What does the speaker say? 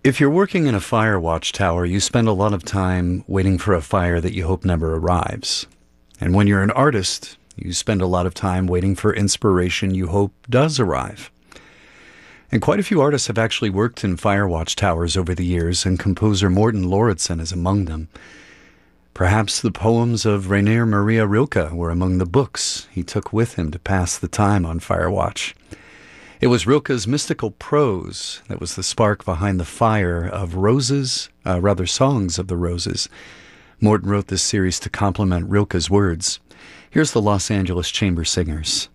If you're working in a fire watchtower, you spend a lot of time waiting for a fire that you hope never arrives. And when you're an artist, you spend a lot of time waiting for inspiration you hope does arrive. And quite a few artists have actually worked in fire watchtowers over the years, and composer Morten Lauridsen is among them. Perhaps the poems of Rainer Maria Rilke were among the books he took with him to pass the time on Firewatch. It was Rilke's mystical prose that was the spark behind the fire of Songs of the Roses. Morten wrote this series to complement Rilke's words. Here's the Los Angeles Chamber Singers.